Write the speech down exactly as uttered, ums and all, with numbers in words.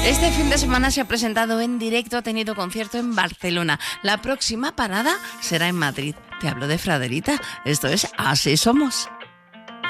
Este fin de semana se ha presentado en directo, ha tenido concierto en Barcelona. La próxima parada será en Madrid. Te hablo de Fraderita. Esto es Así Somos.